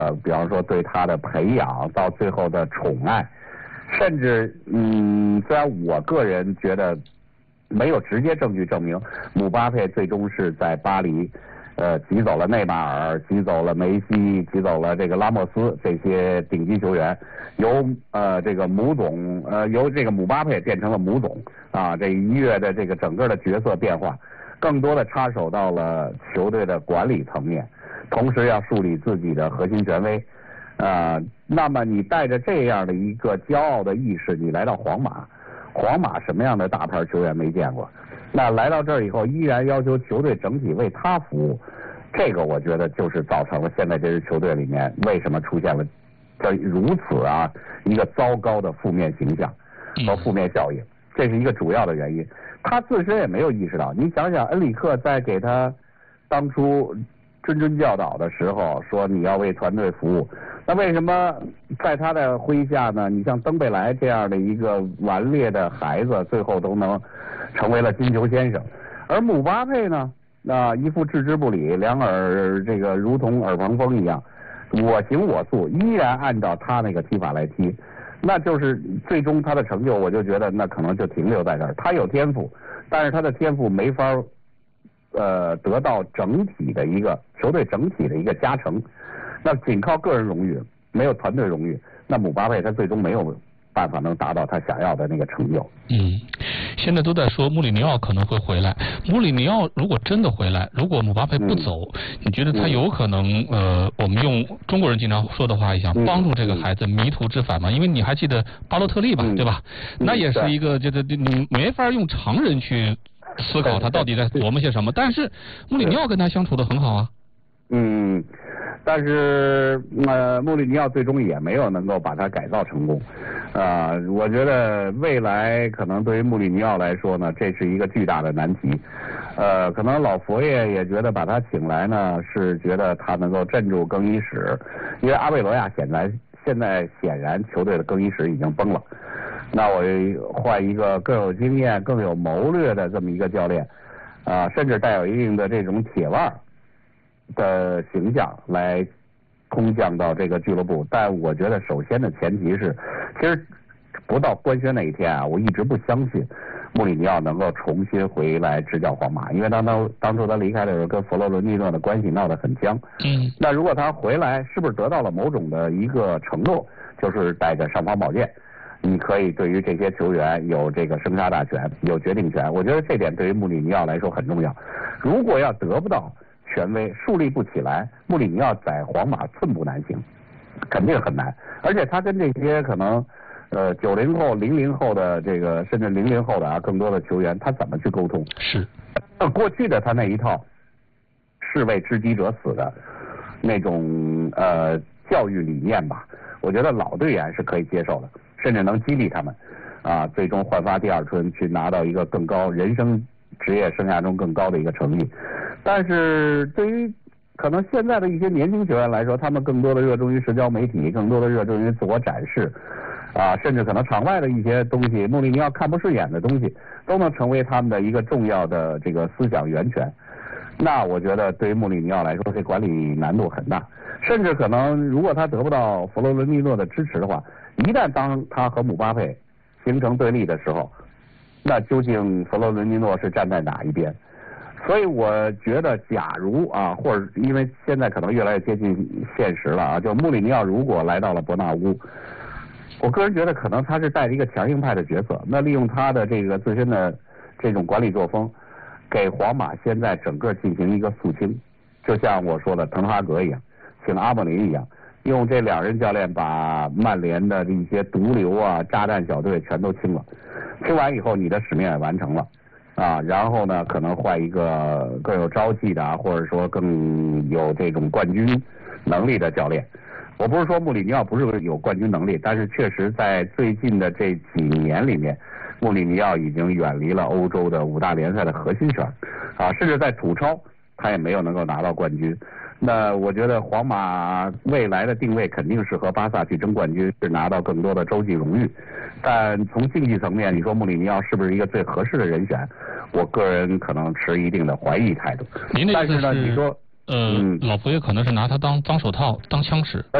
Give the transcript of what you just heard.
比方说对他的培养到最后的宠爱，甚至虽然我个人觉得没有直接证据证明姆巴佩最终是在巴黎挤走了内马尔，挤走了梅西，挤走了这个拉莫斯这些顶级球员，由这个姆巴佩变成了姆总啊，这一跃的这个整个的角色变化，更多的插手到了球队的管理层面，同时要树立自己的核心权威。那么你带着这样的一个骄傲的意识，你来到皇马什么样的大牌球员没见过？那来到这儿以后，依然要求球队整体为他服务，这个我觉得就是造成了现在这支球队里面为什么出现了这如此一个糟糕的负面形象和负面效应，这是一个主要的原因。他自身也没有意识到，你想想恩里克在给他当初谆教导的时候说你要为团队服务，那为什么在他的麾下呢？你像登贝莱这样的一个顽劣的孩子，最后都能成为了金球先生，而姆巴佩呢，一副置之不理，两耳这个如同耳旁风一样，我行我素，依然按照他那个踢法来踢，那就是最终他的成就，我就觉得那可能就停留在这儿。他有天赋，但是他的天赋没法得到整体的一个球队整体的一个加成，那仅靠个人荣誉，没有团队荣誉，那姆巴佩他最终没有办法能达到他想要的那个成就。 现在都在说穆里尼奥可能会回来，穆里尼奥如果真的回来，如果姆巴佩不走，你觉得他有可能我们用中国人经常说的话一样，帮助这个孩子迷途知返吗？因为你还记得巴洛特利吧，对吧？那也是一个就是你没法用常人去思考他到底在琢磨些什么，但是穆里尼奥跟他相处的很好啊。 但是穆里尼奥最终也没有能够把他改造成功。我觉得未来可能对于穆里尼奥来说呢，这是一个巨大的难题。可能老佛爷也觉得把他请来呢，是觉得他能够镇住更衣室，因为阿贝罗亚现在显然球队的更衣室已经崩了。那我换一个更有经验、更有谋略的这么一个教练，甚至带有一定的这种铁腕的形象来空降到这个俱乐部。但我觉得首先的前提是，其实不到官宣那一天我一直不相信穆里尼奥能够重新回来执教皇马，因为当初他离开的时候跟佛罗伦蒂诺的关系闹得很僵。那如果他回来，是不是得到了某种的一个承诺，就是带着尚方宝剑，你可以对于这些球员有这个生杀大权，有决定权。我觉得这点对于穆里尼奥来说很重要。如果要得不到权威，树立不起来，穆里尼奥在皇马寸步难行，肯定很难。而且他跟这些可能90后、00后的这个甚至00后的更多的球员，他怎么去沟通？ 是过去的他那一套士为知己者死的那种教育理念吧，我觉得老队员是可以接受的，甚至能激励他们最终焕发第二春，去拿到一个更高人生职业生涯中更高的一个成绩。但是对于可能现在的一些年轻球员来说，他们更多的热衷于社交媒体，更多的热衷于自我展示甚至可能场外的一些东西，穆里尼奥看不顺眼的东西，都能成为他们的一个重要的这个思想源泉。那我觉得对于穆里尼奥来说，这管理难度很大，甚至可能如果他得不到佛罗伦蒂诺的支持的话，一旦当他和姆巴佩形成对立的时候，那究竟佛罗伦蒂诺是站在哪一边？所以我觉得假如或者因为现在可能越来越接近现实了就穆里尼奥如果来到了伯纳乌，我个人觉得可能他是带着一个强硬派的角色，那利用他的这个自身的这种管理作风，给皇马现在整个进行一个肃清，就像我说的滕哈格一样，请阿莫林一样，用这两人教练把曼联的这些毒瘤炸弹小队全都清了，清完以后你的使命也完成了然后呢可能换一个更有朝气的或者说更有这种冠军能力的教练。我不是说穆里尼奥不是有冠军能力，但是确实在最近的这几年里面，穆里尼奥已经远离了欧洲的5大联赛的核心圈甚至在土超他也没有能够拿到冠军。那我觉得皇马未来的定位肯定是和巴萨去争冠军，是拿到更多的洲际荣誉。但从竞技层面，你说穆里尼奥是不是一个最合适的人选？我个人可能持一定的怀疑态度。 您的意思是？ 但是呢，你说老佛爷可能是拿他当脏手套、当枪使。